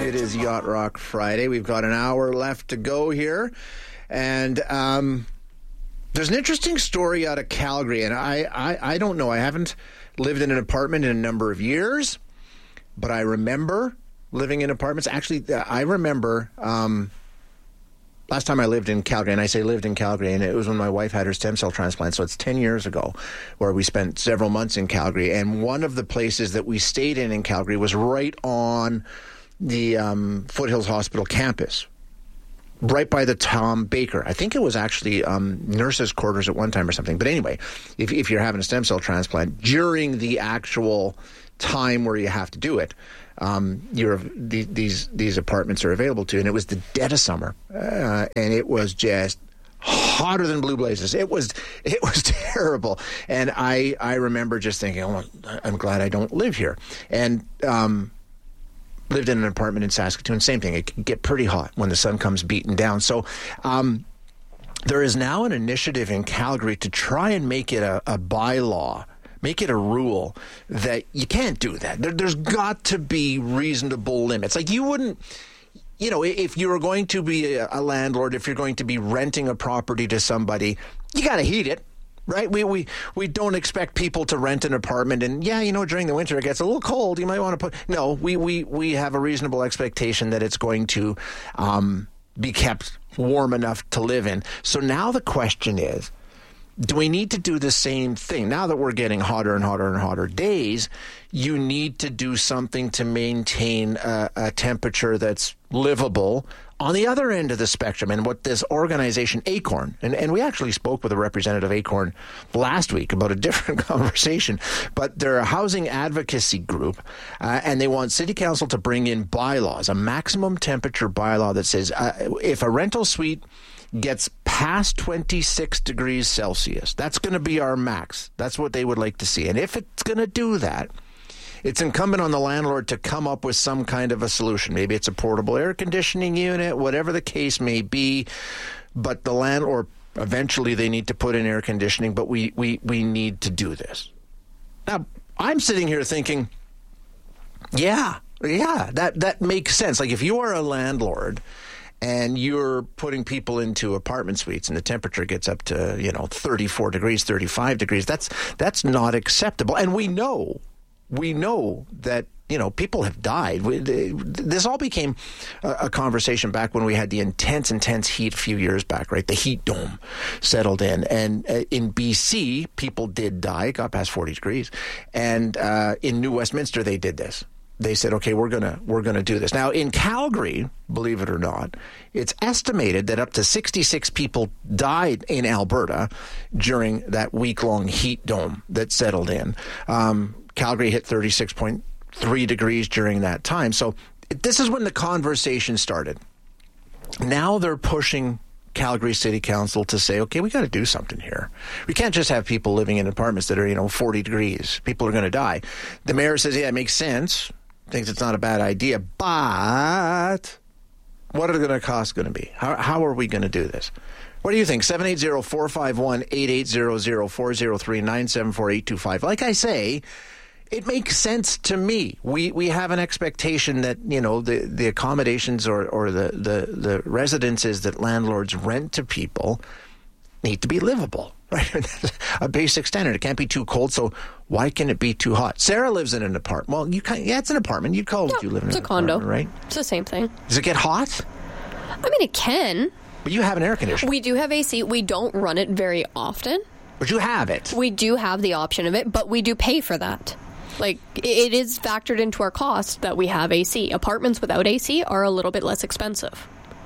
It is Yacht Rock Friday. We've got an hour left to go here. And there's an interesting story out of Calgary. And I don't know. I haven't lived in an apartment in a number of years. But I remember living in apartments. Actually, I remember last time I lived in Calgary, and I say lived in Calgary, and it was when my wife had her stem cell transplant, so it's 10 years ago, where we spent several months in Calgary. And one of the places that we stayed in Calgary was right on the Foothills Hospital campus, right by the Tom Baker. I think it was actually nurses' quarters at one time or something. But anyway, if you're having a stem cell transplant, during the actual time where you have to do it, these apartments are available to you. And it was the dead of summer, and it was just hotter than blue blazes. It was terrible. And I remember just thinking, oh, I'm glad I don't live here. And lived in an apartment in Saskatoon. Same thing. It can get pretty hot when the sun comes beating down. So there is now an initiative in Calgary to try and make it a bylaw, make it a rule that you can't do that. There's got to be reasonable limits. Like you wouldn't, if you were going to be a landlord, if you're going to be renting a property to somebody, you got to heat it. Right? We don't expect people to rent an apartment and, during the winter it gets a little cold. You might want to No, we have a reasonable expectation that it's going to be kept warm enough to live in. So now the question is, do we need to do the same thing? Now that we're getting hotter and hotter and hotter days, you need to do something to maintain a temperature that's livable on the other end of the spectrum. And what this organization, Acorn, and we actually spoke with a representative of Acorn last week about a different conversation, but they're a housing advocacy group, and they want City Council to bring in bylaws, a maximum temperature bylaw that says if a rental suite gets past 26 degrees Celsius, that's going to be our max. That's what they would like to see. And if it's going to do that, it's incumbent on the landlord to come up with some kind of a solution. Maybe it's a portable air conditioning unit, whatever the case may be. But the landlord, eventually they need to put in air conditioning, but we need to do this. Now, I'm sitting here thinking, yeah, that makes sense. Like if you are a landlord and you're putting people into apartment suites and the temperature gets up to, 34 degrees, 35 degrees, that's not acceptable. And we know that, people have died. This all became a conversation back when we had the intense heat a few years back, right? The heat dome settled in. And in BC, people did die. It got past 40 degrees. And in New Westminster, they did this. They said, okay, we're gonna do this. Now, in Calgary, believe it or not, it's estimated that up to 66 people died in Alberta during that week-long heat dome that settled in. Calgary hit 36.3 degrees during that time. So this is when the conversation started. Now they're pushing Calgary City Council to say, okay, we got to do something here. We can't just have people living in apartments that are, 40 degrees. People are going to die. The mayor says, yeah, it makes sense. Thinks it's not a bad idea. But what are the costs going to be? How are we going to do this? What do you think? 780-451-8800, 403-974-825. Like I say, it makes sense to me. We have an expectation that, the accommodations or the residences that landlords rent to people need to be livable, right? A basic standard. It can't be too cold, so why can it be too hot? Sarah lives in an apartment. Well, it's an apartment. You'd call it you live in an apartment, condo, right? It's the same thing. Does it get hot? I mean, it can. But you have an air conditioner. We do have AC. We don't run it very often. But you have it. We do have the option of it, but we do pay for that. Like, it is factored into our cost that we have AC. Apartments without AC are a little bit less expensive.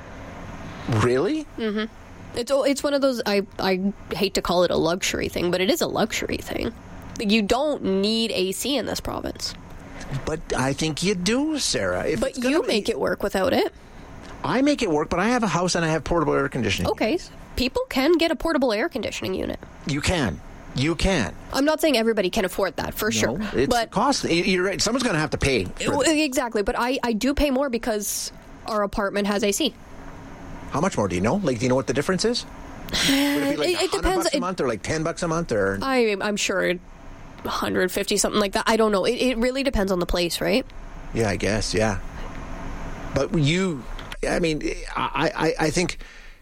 Really? Mm-hmm. It's one of those, I hate to call it a luxury thing, but it is a luxury thing. You don't need AC in this province. But I think you do, Sarah. But you make it work without it. I make it work, but I have a house and I have portable air conditioning. Okay. People can get a portable air conditioning unit. You can. I'm not saying everybody can afford that, for sure. It's costly. You're right. Someone's going to have to pay. Exactly. But I do pay more because our apartment has AC. How much more do you know? Like, do you know what the difference is? Would it be like $100 a month or like $10 a month? Or I'm sure 150, something like that. I don't know. It really depends on the place, right? Yeah, I guess, yeah. But I think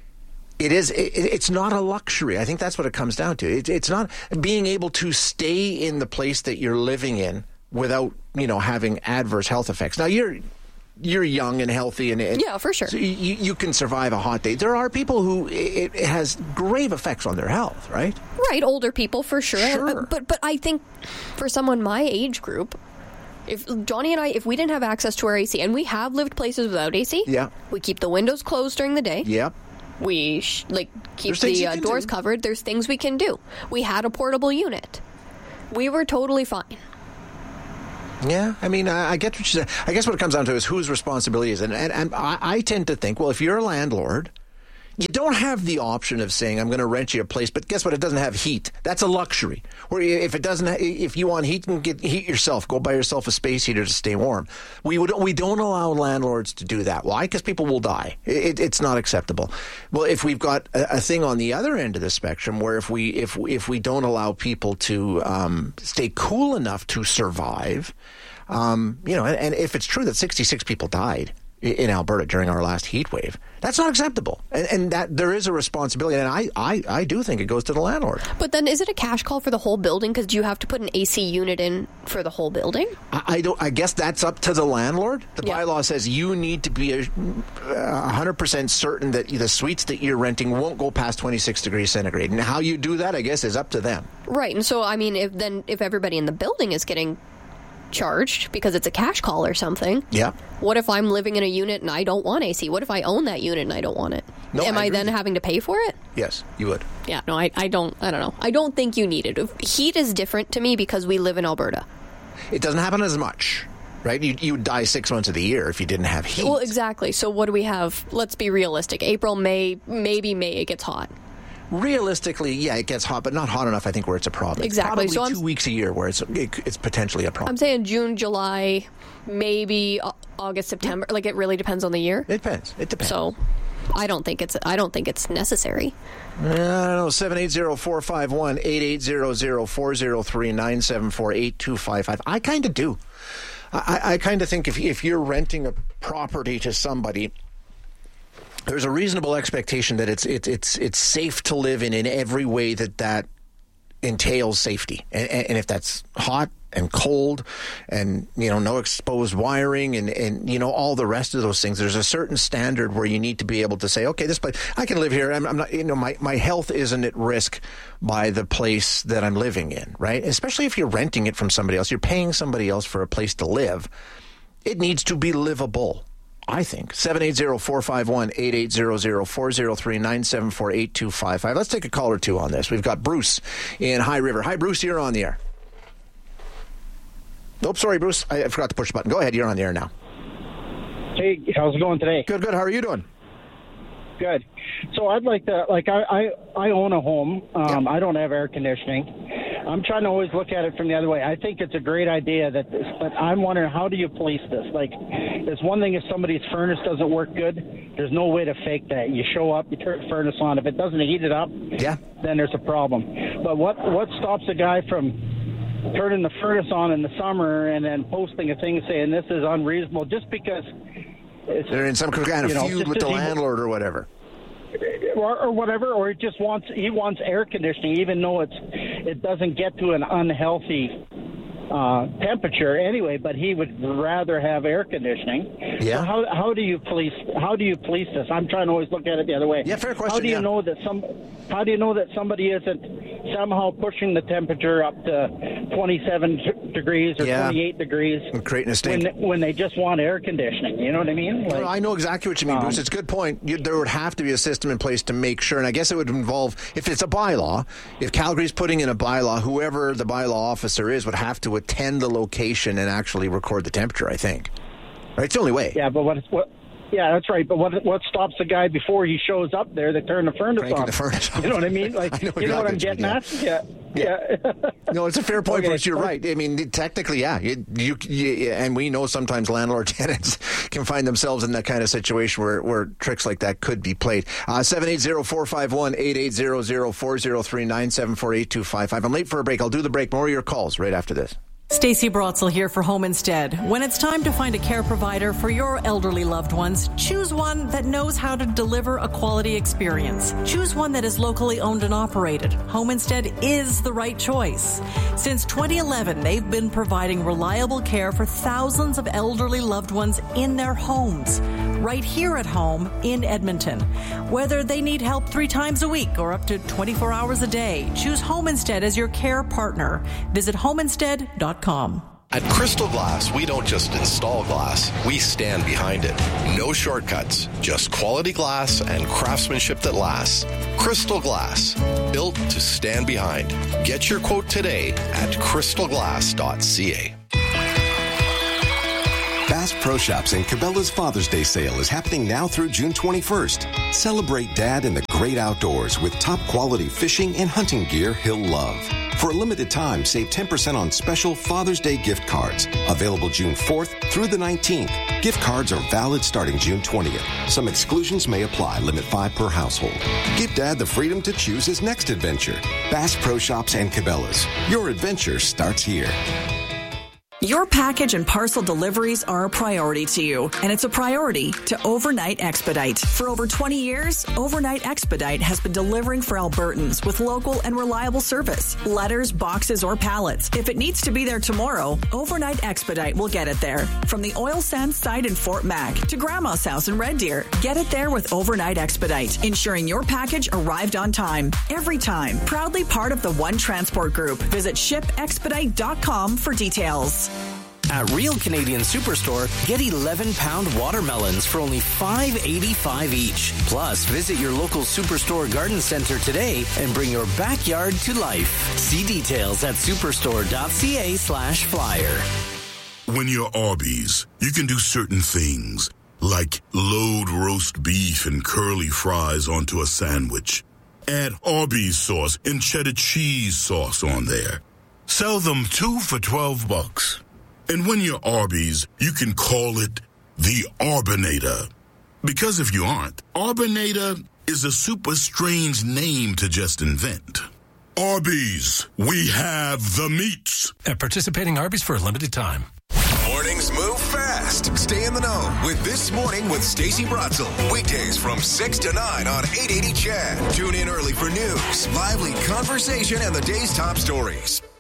it's not a luxury. I think that's what it comes down to. It's not being able to stay in the place that you're living in without, having adverse health effects. Now, you're young and healthy, and yeah, for sure. So you can survive a hot day. There are people who it has grave effects on their health, right? Right, older people for sure. Sure. But I think for someone my age group, if Johnny and I, if we didn't have access to our AC, and we have lived places without AC, yeah, we keep the windows closed during the day. Yeah. We keep the doors covered. There's things we can do. We had a portable unit. We were totally fine. Yeah, I get what you said. I guess what it comes down to is whose responsibility is it. And I tend to think, well, if you're a landlord, you don't have the option of saying, I'm going to rent you a place, but guess what? It doesn't have heat. That's a luxury. Or if you want heat, you can get heat yourself. Go buy yourself a space heater to stay warm. We don't allow landlords to do that. Why? Because people will die. It's not acceptable. Well, if we've got a thing on the other end of the spectrum where if we don't allow people to stay cool enough to survive, and if it's true that 66 people died in Alberta during our last heat wave, that's not acceptable. And that there is a responsibility, and I do think it goes to the landlord. But then is it a cash call for the whole building? Because do you have to put an AC unit in for the whole building? I guess that's up to the landlord. The bylaw says you need to be 100% certain that the suites that you're renting won't go past 26 degrees centigrade. And how you do that, I guess, is up to them. Right. And so, if everybody in the building is getting charged because it's a cash call or something. Yeah. What if I'm living in a unit and I don't want AC? What if I own that unit and I don't want it? No, Am I then having to pay for it? Yes, you would. Yeah, no, I don't know. I don't think you need it. Heat is different to me because we live in Alberta. It doesn't happen as much, right? You would die 6 months of the year if you didn't have heat. Well, exactly. So what do we have? Let's be realistic. April, May, maybe May it gets hot. Realistically, yeah, it gets hot, but not hot enough, I think, where it's a problem. Exactly. It's probably 2 weeks a year where it's potentially a problem. I'm saying June, July, maybe August, September. Like, it really depends on the year. It depends. So I don't think it's necessary. I don't know. 780-451-8800-403-974-8255. I kind of do. I kind of think if you're renting a property to somebody, there's a reasonable expectation that it's safe to live in every way that entails safety. And if that's hot and cold and, no exposed wiring and all the rest of those things, there's a certain standard where you need to be able to say, okay, this place, I can live here. I'm not, my health isn't at risk by the place that I'm living in, right? Especially if you're renting it from somebody else, you're paying somebody else for a place to live. It needs to be livable, I think. 780-451-8800-403-974-8255. Let's take a call or two on this. We've got Bruce in High River. Hi, Bruce. You're on the air. Nope, sorry, Bruce. I forgot to push the button. Go ahead. You're on the air now. Hey, how's it going today? Good. How are you doing? Good. So I'd like to, I own a home. I don't have air conditioning. I'm trying to always look at it from the other way. I think it's a great idea but I'm wondering, how do you police this? Like, it's one thing if somebody's furnace doesn't work good. There's no way to fake that. You show up, you turn the furnace on. If it doesn't heat it up, then there's a problem. But what stops a guy from turning the furnace on in the summer and then posting a thing saying this is unreasonable just because they're in some kind of feud with the landlord or whatever? Or whatever, or he wants air conditioning, even though it doesn't get to an unhealthy temperature anyway. But he would rather have air conditioning. Yeah. So how do you police this? I'm trying to always look at it the other way. Yeah, fair question. How do you know that somebody isn't somehow pushing the temperature up to 27 degrees or 28 degrees and creating a stink when they just want air conditioning? You know what I mean? Like, I know exactly what you mean, Bruce. It's a good point. There would have to be a system in place to make sure, and I guess it would involve, if it's a bylaw, if Calgary's putting in a bylaw, whoever the bylaw officer is would have to attend the location and actually record the temperature, I think. Right? It's the only way. Yeah, but yeah, that's right. But what stops the guy before he shows up there to turn the furnace on? The furnace on. You know what I mean? Like, you know what I'm getting at? Yeah. No, it's a fair point, Bruce. You're right. I mean, technically, yeah. You, and we know sometimes landlord tenants can find themselves in that kind of situation where tricks like that could be played. 780-451-8800-403-974-8255. I'm late for a break. I'll do the break. More of your calls right after this. Stacey Brotzel here for Home Instead. When it's time to find a care provider for your elderly loved ones, choose one that knows how to deliver a quality experience. Choose one that is locally owned and operated. Home Instead is the right choice. Since 2011, they've been providing reliable care for thousands of elderly loved ones in their homes, right here at home in Edmonton. Whether they need help 3 times a week or up to 24 hours a day, choose Home Instead as your care partner. Visit homeinstead.com. At Crystal Glass, we don't just install glass, we stand behind it. No shortcuts, just quality glass and craftsmanship that lasts. Crystal Glass, built to stand behind. Get your quote today at crystalglass.ca. Bass Pro Shops and Cabela's Father's Day sale is happening now through June 21st. Celebrate Dad in the great outdoors with top quality fishing and hunting gear he'll love. For a limited time, save 10% on special Father's Day gift cards. Available June 4th through the 19th. Gift cards are valid starting June 20th. Some exclusions may apply. Limit 5 per household. Give Dad the freedom to choose his next adventure. Bass Pro Shops and Cabela's. Your adventure starts here. Your package and parcel deliveries are a priority to you, and it's a priority to Overnight Expedite. For over 20 years, Overnight Expedite has been delivering for Albertans with local and reliable service. Letters, boxes, or pallets. If it needs to be there tomorrow, Overnight Expedite will get it there. From the oil sands site in Fort Mac to Grandma's house in Red Deer, get it there with Overnight Expedite, ensuring your package arrived on time. Every time. Proudly part of the One Transport Group. Visit shipexpedite.com for details. At Real Canadian Superstore, get 11-pound watermelons for only $5.85 each. Plus, visit your local Superstore garden center today and bring your backyard to life. See details at superstore.ca/flyer. When you're Arby's, you can do certain things, like load roast beef and curly fries onto a sandwich. Add Arby's sauce and cheddar cheese sauce on there. Sell them 2 for $12. And when you're Arby's, you can call it the Arbinator. Because if you aren't, Arbinator is a super strange name to just invent. Arby's, we have the meats. At participating Arby's for a limited time. Mornings move fast. Stay in the know with This Morning with Stacey Brotzel. Weekdays from 6 to 9 on 880 CHED. Tune in early for news, lively conversation, and the day's top stories.